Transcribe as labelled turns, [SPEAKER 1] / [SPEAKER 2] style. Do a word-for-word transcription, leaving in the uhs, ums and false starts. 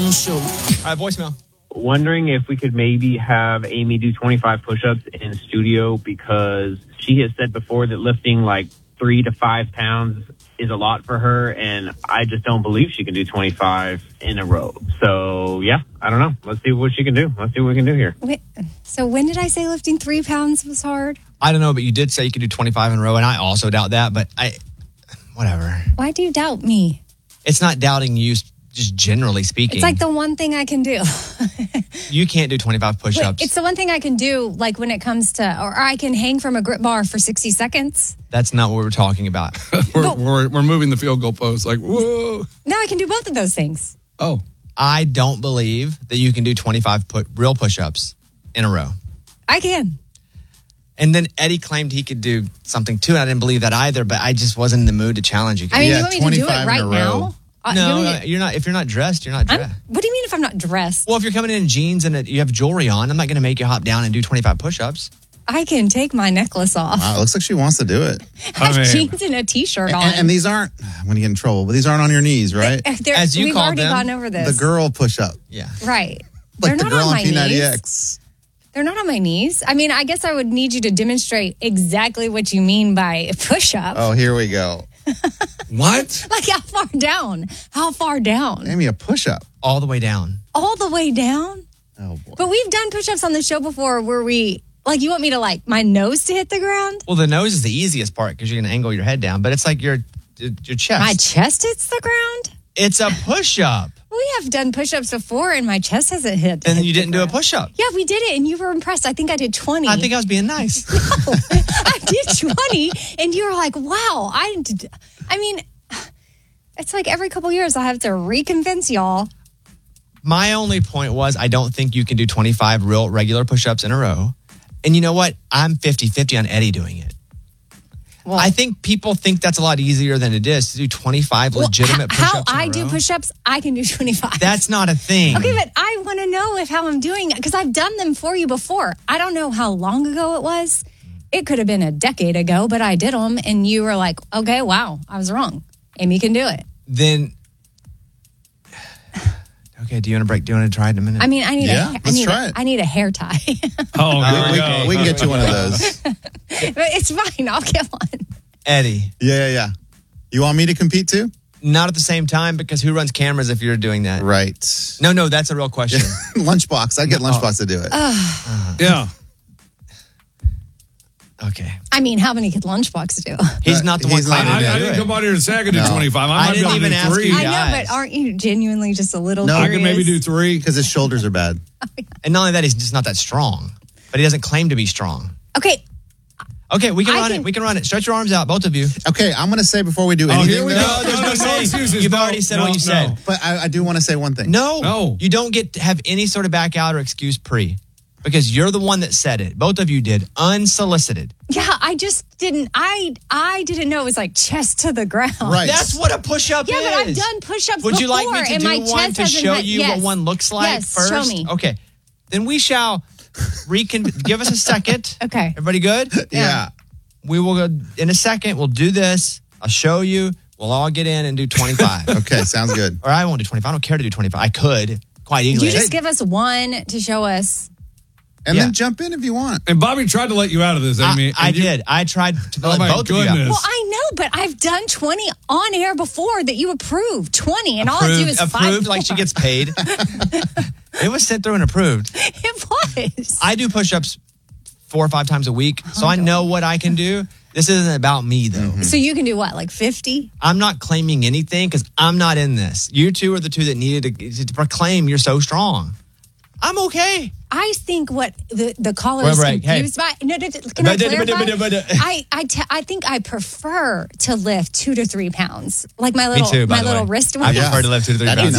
[SPEAKER 1] Morning Show.
[SPEAKER 2] All right, voicemail.
[SPEAKER 3] Wondering if we could maybe have Amy do twenty-five push-ups in studio, because she has said before that lifting like three to five pounds is a lot for her, and I just don't believe she can do twenty-five in a row. So, yeah, I don't know. Let's see what she can do. Let's see what we can do here.
[SPEAKER 4] Wait, so when did I say lifting three pounds was hard?
[SPEAKER 2] I don't know, but you did say you could do twenty-five in a row, and I also doubt that, but I, whatever.
[SPEAKER 4] Why do you doubt me?
[SPEAKER 2] It's not doubting you, just generally speaking.
[SPEAKER 4] It's like the one thing I can do.
[SPEAKER 2] You can't do twenty-five push-ups.
[SPEAKER 4] Wait, it's the one thing I can do, like when it comes to, or I can hang from a grip bar for sixty seconds.
[SPEAKER 2] That's not what we're talking about.
[SPEAKER 1] we're,
[SPEAKER 4] But-
[SPEAKER 1] we're we're moving the field goal post. Like, whoa.
[SPEAKER 4] No, I can do both of those things.
[SPEAKER 1] Oh.
[SPEAKER 2] I don't believe that you can do twenty-five put, real push-ups in a row.
[SPEAKER 4] I can.
[SPEAKER 2] And then Eddie claimed he could do something too, and I didn't believe that either, but I just wasn't in the mood to challenge you.
[SPEAKER 4] I mean,
[SPEAKER 5] Yeah,
[SPEAKER 4] you want me to do it
[SPEAKER 5] twenty-five in
[SPEAKER 4] right
[SPEAKER 5] a row.
[SPEAKER 4] now? Uh, you
[SPEAKER 2] no,
[SPEAKER 4] want me
[SPEAKER 2] uh,
[SPEAKER 4] to-
[SPEAKER 2] you're not. If you're not dressed, you're not
[SPEAKER 4] I'm-
[SPEAKER 2] dressed.
[SPEAKER 4] what do you mean if I'm not dressed?
[SPEAKER 2] Well, if you're coming in in jeans and it, you have jewelry on, I'm not going to make you hop down and do twenty-five push-ups.
[SPEAKER 4] I can take my necklace off.
[SPEAKER 5] Wow, it looks like she wants to do it.
[SPEAKER 4] I have
[SPEAKER 1] I mean-
[SPEAKER 4] jeans and a t-shirt on.
[SPEAKER 5] And, and these aren't, I'm going to get in trouble, but these aren't on your knees, right?
[SPEAKER 4] They're-
[SPEAKER 2] As you
[SPEAKER 4] we've
[SPEAKER 2] called
[SPEAKER 4] already
[SPEAKER 2] them,
[SPEAKER 4] gone over this.
[SPEAKER 5] The girl push up.
[SPEAKER 2] Yeah.
[SPEAKER 4] Right.
[SPEAKER 5] Like
[SPEAKER 4] They're
[SPEAKER 5] the
[SPEAKER 4] not
[SPEAKER 5] girl
[SPEAKER 4] on
[SPEAKER 5] on
[SPEAKER 4] my
[SPEAKER 5] P ninety
[SPEAKER 4] knees.
[SPEAKER 5] X.
[SPEAKER 4] They're not on my knees. I mean, I guess I would need you to demonstrate exactly what you mean by push-up.
[SPEAKER 5] Oh, here we go.
[SPEAKER 1] What?
[SPEAKER 4] Like how far down? How far down?
[SPEAKER 5] Amy, a push up.
[SPEAKER 2] All the way down.
[SPEAKER 4] All the way down?
[SPEAKER 5] Oh, boy.
[SPEAKER 4] But we've done push-ups on the show before where we, like, you want me to, like, my nose to hit the ground?
[SPEAKER 2] Well, the nose is the easiest part because you're going to angle your head down, but it's like your your chest.
[SPEAKER 4] My chest hits the ground?
[SPEAKER 2] It's a push-up.
[SPEAKER 4] We have done push-ups before and my chest hasn't hit.
[SPEAKER 2] And
[SPEAKER 4] hit
[SPEAKER 2] you
[SPEAKER 4] the
[SPEAKER 2] didn't do a
[SPEAKER 4] ground.
[SPEAKER 2] push-up.
[SPEAKER 4] Yeah, we did it and you were impressed. I think I did twenty.
[SPEAKER 2] I think I was being nice.
[SPEAKER 4] I did twenty and you were like, wow. I, did, I mean, it's like every couple years I have to reconvince y'all.
[SPEAKER 2] My only point was I don't think you can do twenty-five real regular push-ups in a row. And you know what? I'm fifty-fifty on Eddie doing it.
[SPEAKER 4] Well,
[SPEAKER 2] I think people think that's a lot easier than it is to do twenty-five
[SPEAKER 4] well,
[SPEAKER 2] legitimate
[SPEAKER 4] how,
[SPEAKER 2] push-ups
[SPEAKER 4] how
[SPEAKER 2] in
[SPEAKER 4] I
[SPEAKER 2] a
[SPEAKER 4] do
[SPEAKER 2] row.
[SPEAKER 4] push-ups, I can do twenty-five.
[SPEAKER 2] That's not a thing.
[SPEAKER 4] Okay, but I want to know if how I'm doing because I've done them for you before. I don't know how long ago it was. It could have been a decade ago, but I did them, and you were like, "Okay, wow, I was wrong. Amy can do it."
[SPEAKER 2] Then, okay, do you want to break? Do you want to try it in a minute?
[SPEAKER 4] I mean, I need
[SPEAKER 5] Yeah,
[SPEAKER 4] a, I
[SPEAKER 5] let's
[SPEAKER 4] need
[SPEAKER 5] try
[SPEAKER 4] a,
[SPEAKER 5] it.
[SPEAKER 4] I need a hair tie,
[SPEAKER 1] Oh, here we
[SPEAKER 5] we,
[SPEAKER 1] go.
[SPEAKER 5] we can get you one of those.
[SPEAKER 4] but it's fine. I'll get one.
[SPEAKER 2] Eddie,
[SPEAKER 5] Yeah, yeah, yeah. You want me to compete too?
[SPEAKER 2] not at the same time because who runs cameras if you're doing that?
[SPEAKER 5] Right.
[SPEAKER 2] No, no, that's a real question.
[SPEAKER 5] Lunchbox. I'd get Lunchbox to do it.
[SPEAKER 1] Yeah.
[SPEAKER 2] Okay,
[SPEAKER 4] I mean, how many could Lunchbox do?
[SPEAKER 2] he's not the one
[SPEAKER 5] He's not
[SPEAKER 2] claiming
[SPEAKER 1] I,
[SPEAKER 2] to
[SPEAKER 1] I
[SPEAKER 2] do
[SPEAKER 1] didn't
[SPEAKER 2] it.
[SPEAKER 1] come out here and say I could do
[SPEAKER 5] No.
[SPEAKER 1] twenty-five. I,
[SPEAKER 2] I
[SPEAKER 1] might be
[SPEAKER 2] didn't
[SPEAKER 1] able to
[SPEAKER 2] even
[SPEAKER 1] do
[SPEAKER 2] ask
[SPEAKER 1] three.
[SPEAKER 2] you.
[SPEAKER 4] I know,
[SPEAKER 2] guys.
[SPEAKER 4] but aren't you genuinely just a little?
[SPEAKER 1] I
[SPEAKER 4] curious?
[SPEAKER 1] can maybe do three.
[SPEAKER 5] Because his shoulders are bad.
[SPEAKER 2] And not only that, he's just not that strong. But he doesn't claim to be strong.
[SPEAKER 4] Okay,
[SPEAKER 2] Okay, we can
[SPEAKER 4] I
[SPEAKER 2] run
[SPEAKER 4] can-
[SPEAKER 2] it. We can run it. Stretch your arms out, both of you.
[SPEAKER 5] Okay, I'm going to say before we do
[SPEAKER 1] Oh,
[SPEAKER 5] anything.
[SPEAKER 1] here we
[SPEAKER 5] though-
[SPEAKER 1] go.
[SPEAKER 2] No, there's
[SPEAKER 1] No,
[SPEAKER 2] no
[SPEAKER 1] no
[SPEAKER 2] saying.
[SPEAKER 1] excuses.
[SPEAKER 2] You've
[SPEAKER 1] No,
[SPEAKER 2] already said
[SPEAKER 1] no,
[SPEAKER 2] what you
[SPEAKER 1] no.
[SPEAKER 2] said.
[SPEAKER 5] But I, I do want to say one thing.
[SPEAKER 2] No,
[SPEAKER 1] No.
[SPEAKER 2] you don't get to have any sort of back out or excuse pre because you're the one that said it. Both of you did, unsolicited.
[SPEAKER 4] yeah, I just didn't. I I didn't know it was like chest to the ground.
[SPEAKER 5] Right.
[SPEAKER 2] That's what a push-up
[SPEAKER 4] Yeah,
[SPEAKER 2] is.
[SPEAKER 4] but I've done push-ups
[SPEAKER 2] Would you like
[SPEAKER 4] before,
[SPEAKER 2] me to
[SPEAKER 4] and
[SPEAKER 2] do
[SPEAKER 4] my
[SPEAKER 2] one
[SPEAKER 4] chest
[SPEAKER 2] to
[SPEAKER 4] hasn't
[SPEAKER 2] show
[SPEAKER 4] had-
[SPEAKER 2] you
[SPEAKER 4] yes.
[SPEAKER 2] what one looks like
[SPEAKER 4] Yes,
[SPEAKER 2] first?
[SPEAKER 4] show me.
[SPEAKER 2] Okay, then we shall recon. Give us a second.
[SPEAKER 4] Okay.
[SPEAKER 2] Everybody good?
[SPEAKER 5] Yeah.
[SPEAKER 2] We will go in a second. We'll do this. I'll show you. We'll all get in and do twenty-five.
[SPEAKER 5] Okay, sounds good.
[SPEAKER 2] Or I won't do twenty-five. I don't care to do twenty-five. I could quite easily.
[SPEAKER 4] You just give us one to show us.
[SPEAKER 5] And
[SPEAKER 2] Yeah.
[SPEAKER 5] then jump in if you want.
[SPEAKER 1] And Bobby tried to let you out of this,
[SPEAKER 2] I,
[SPEAKER 1] Amy.
[SPEAKER 2] I
[SPEAKER 1] and you-
[SPEAKER 2] did. I tried to
[SPEAKER 1] Oh,
[SPEAKER 2] let
[SPEAKER 1] my
[SPEAKER 2] both of you out.
[SPEAKER 1] goodness.
[SPEAKER 4] Well, I know, but I've done twenty on air before that you approved. twenty, and all I do
[SPEAKER 2] Approved,
[SPEAKER 4] is
[SPEAKER 2] approved
[SPEAKER 4] five
[SPEAKER 2] like she
[SPEAKER 4] more.
[SPEAKER 2] gets paid. It was sent through and approved.
[SPEAKER 4] It was.
[SPEAKER 2] I do push-ups four or five times a week, so I know what I can do. This isn't about me, though.
[SPEAKER 4] So you can do what, like fifty?
[SPEAKER 2] I'm not claiming anything because I'm not in this. You two are the two that needed to, to proclaim you're so strong. I'm okay.
[SPEAKER 4] I think what the the caller
[SPEAKER 2] Wait,
[SPEAKER 4] is
[SPEAKER 2] wait, hey.
[SPEAKER 4] confused by. No, no, no, can I
[SPEAKER 2] But- but- but-
[SPEAKER 4] clarify?
[SPEAKER 2] but- but-
[SPEAKER 4] I I, te- I think I prefer to lift two to three pounds, like my
[SPEAKER 2] Me
[SPEAKER 4] little
[SPEAKER 2] too, by
[SPEAKER 4] my
[SPEAKER 2] the
[SPEAKER 4] little
[SPEAKER 2] way.
[SPEAKER 4] wrist.
[SPEAKER 2] I
[SPEAKER 4] weight.
[SPEAKER 2] prefer to lift two to three
[SPEAKER 5] That'd be
[SPEAKER 2] pounds.